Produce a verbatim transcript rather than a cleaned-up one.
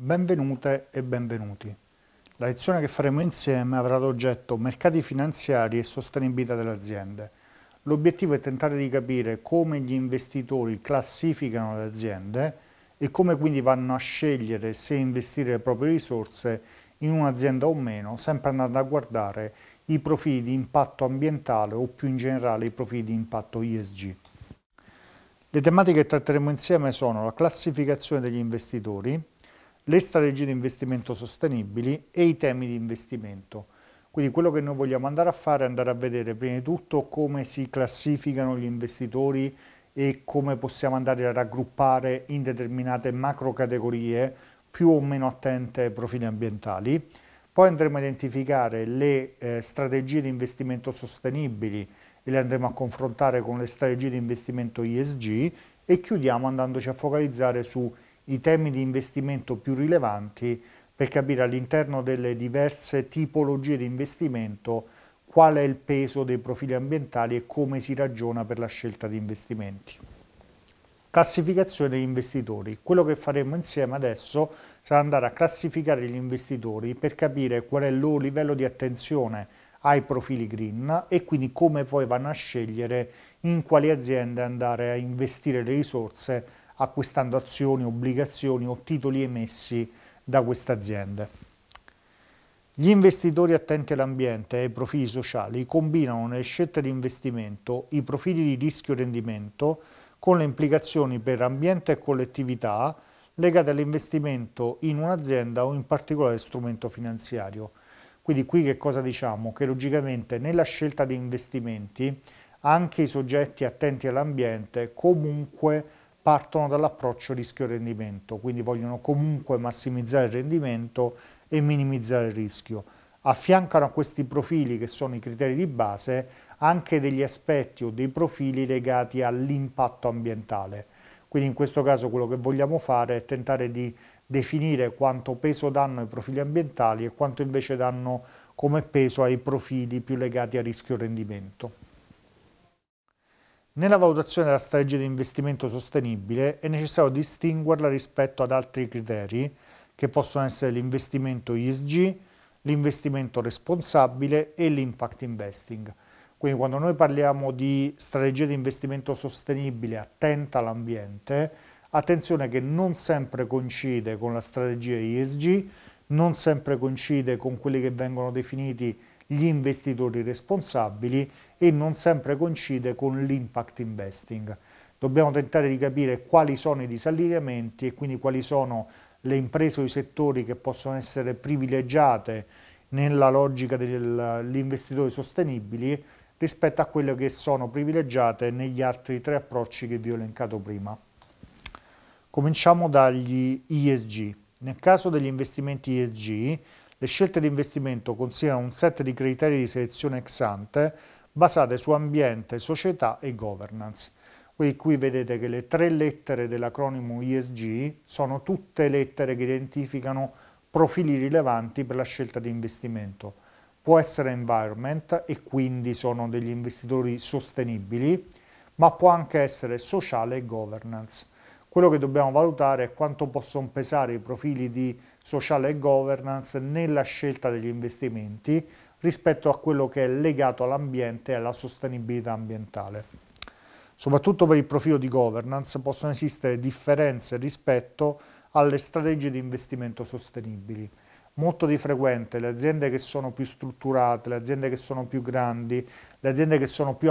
Benvenute e benvenuti. La lezione che faremo insieme avrà ad oggetto mercati finanziari e sostenibilità delle aziende. L'obiettivo è tentare di capire come gli investitori classificano le aziende e come quindi vanno a scegliere se investire le proprie risorse in un'azienda o meno, sempre andando a guardare i profili di impatto ambientale o più in generale i profili di impatto E S G. Le tematiche che tratteremo insieme sono la classificazione degli investitori, le strategie di investimento sostenibili e i temi di investimento. Quindi quello che noi vogliamo andare a fare è andare a vedere prima di tutto come si classificano gli investitori e come possiamo andare a raggruppare in determinate macro categorie più o meno attente ai profili ambientali. Poi andremo a identificare le eh, strategie di investimento sostenibili e le andremo a confrontare con le strategie di investimento E S G e chiudiamo andandoci a focalizzare su i temi di investimento più rilevanti per capire all'interno delle diverse tipologie di investimento qual è il peso dei profili ambientali e come si ragiona per la scelta di investimenti. Classificazione degli investitori. Quello che faremo insieme adesso sarà andare a classificare gli investitori per capire qual è il loro livello di attenzione ai profili green e quindi come poi vanno a scegliere in quali aziende andare a investire le risorse acquistando azioni, obbligazioni o titoli emessi da queste aziende. Gli investitori attenti all'ambiente e ai profili sociali combinano nelle scelte di investimento i profili di rischio-rendimento con le implicazioni per ambiente e collettività legate all'investimento in un'azienda o in particolare strumento finanziario. Quindi qui che cosa diciamo? Che logicamente nella scelta di investimenti anche i soggetti attenti all'ambiente comunque partono dall'approccio rischio-rendimento, quindi vogliono comunque massimizzare il rendimento e minimizzare il rischio. Affiancano a questi profili, che sono i criteri di base, anche degli aspetti o dei profili legati all'impatto ambientale. Quindi in questo caso quello che vogliamo fare è tentare di definire quanto peso danno ai profili ambientali e quanto invece danno come peso ai profili più legati a rischio-rendimento. Nella valutazione della strategia di investimento sostenibile è necessario distinguerla rispetto ad altri criteri che possono essere l'investimento E S G, l'investimento responsabile e l'impact investing. Quindi quando noi parliamo di strategia di investimento sostenibile attenta all'ambiente, attenzione che non sempre coincide con la strategia E S G, non sempre coincide con quelli che vengono definiti gli investitori responsabili e non sempre coincide con l'impact investing. Dobbiamo tentare di capire quali sono i disallineamenti e quindi quali sono le imprese o i settori che possono essere privilegiate nella logica degli investitori sostenibili rispetto a quelle che sono privilegiate negli altri tre approcci che vi ho elencato prima. Cominciamo dagli E S G. Nel caso degli investimenti E S G, le scelte di investimento considerano un set di criteri di selezione ex ante basate su ambiente, società e governance. Quindi qui vedete che le tre lettere dell'acronimo E S G sono tutte lettere che identificano profili rilevanti per la scelta di investimento. Può essere environment e quindi sono degli investitori sostenibili, ma può anche essere sociale e governance. Quello che dobbiamo valutare è quanto possono pesare i profili di sociale e governance nella scelta degli investimenti rispetto a quello che è legato all'ambiente e alla sostenibilità ambientale. Soprattutto per il profilo di governance possono esistere differenze rispetto alle strategie di investimento sostenibili. Molto di frequente le aziende che sono più strutturate, le aziende che sono più grandi, le aziende che sono più